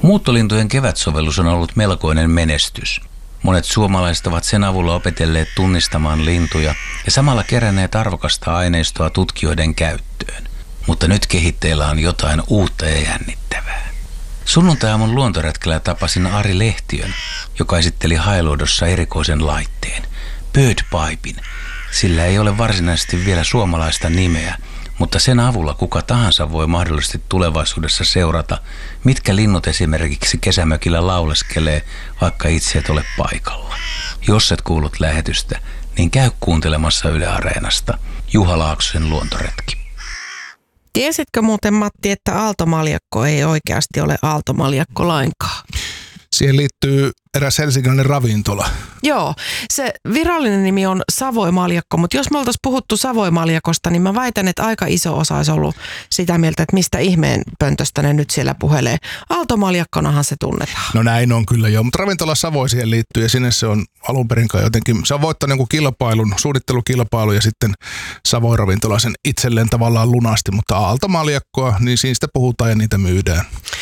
Muuttolintujen kevätsovellus on ollut melkoinen menestys. Monet suomalaiset ovat sen avulla opetelleet tunnistamaan lintuja ja samalla keränneet arvokasta aineistoa tutkijoiden käyttöön. Mutta nyt kehitteillä on jotain uutta ja jännittävää. Sunnuntai-aamun luontoretkellä tapasin Ari Lehtiön, joka esitteli Hailuodossa erikoisen laitteen, Birdpipen. Sillä ei ole varsinaisesti vielä suomalaista nimeä, mutta sen avulla kuka tahansa voi mahdollisesti tulevaisuudessa seurata, mitkä linnut esimerkiksi kesämökillä lauleskelee, vaikka itse et ole paikalla. Jos et kuullut lähetystä, niin käy kuuntelemassa Yle Areenasta Juha Laaksosen luontoretki. Tiesitkö muuten, Matti, että aaltomaljakko ei oikeasti ole aaltomaljakko lainkaan? Siihen liittyy eräs helsinkiläinen ravintola. Joo, se virallinen nimi on Savoimaljakko, mutta jos me oltaisiin puhuttu Savoimaljakosta, niin mä väitän, että aika iso osa olisi ollut sitä mieltä, että mistä ihmeen pöntöstä ne nyt siellä puhelee. Aaltomaljakkonahan se tunnetaan. No näin on kyllä joo, mutta ravintola Savoi siihen liittyy ja sinne se on alun perin jotenkin, se on voittanut jonkun kilpailun, suunnittelukilpailu ja sitten Savoi ravintola sen itselleen tavallaan lunasti, mutta aaltomaljakkoa, niin siitä puhutaan ja niitä myydään.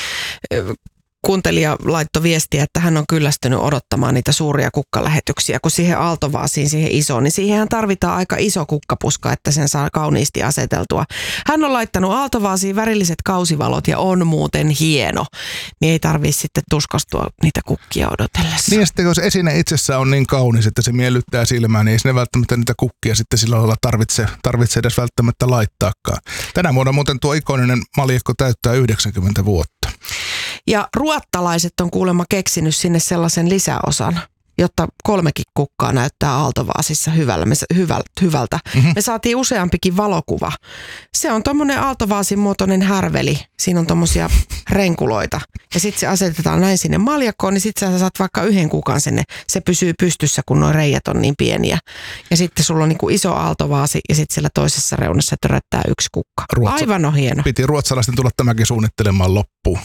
Kuuntelija laittoi viestiä, että hän on kyllästynyt odottamaan niitä suuria kukkalähetyksiä, kun siihen aaltovaasiin, siihen isoon, niin siihenhän tarvitaan aika iso kukkapuska, että sen saa kauniisti aseteltua. Hän on laittanut aaltovaasiin värilliset kausivalot ja on muuten hieno, niin ei tarvitse sitten tuskastua niitä kukkia odotellessa. Niin ja sitten jos esine itsessään on niin kaunis, että se miellyttää silmään, niin ei sinne välttämättä niitä kukkia sitten sillä lailla tarvitse edes välttämättä laittaakaan. Tänä vuonna muuten tuo ikoninen maljakko täyttää 90 vuotta. Ja ruottalaiset on kuulemma keksinyt sinne sellaisen lisäosan, jotta 3 kukkaa näyttää aaltovaasissa hyvältä. Me saatiin useampikin valokuva. Se on tommonen aaltovaasin muotoinen härveli. Siinä on tommosia renkuloita. Ja sitten se asetetaan näin sinne maljakkoon, niin sitten sä saat vaikka 1 kukan sinne. Se pysyy pystyssä, kun nuo reijät on niin pieniä. Ja sitten sulla on niinku iso aaltovaasi ja sitten siellä toisessa reunassa töröttää 1 kukka. Aivan on hieno. Piti ruotsalaisten tulla tämäkin suunnittelemaan loppuun.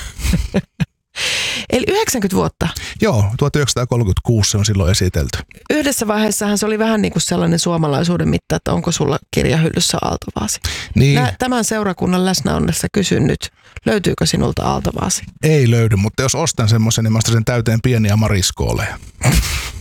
Eli 90 vuotta? Joo, 1936 se on silloin esitelty. Yhdessä vaiheessahan se oli vähän niin kuin sellainen suomalaisuuden mitta, että onko sulla kirjahyllyssä aaltovaasi. Niin. Tämän seurakunnan läsnäonnessa kysyn nyt, löytyykö sinulta aaltovaasi? Ei löydy, mutta jos ostan semmoisen, niin mä ostan sen täyteen pieniä mariskooleja.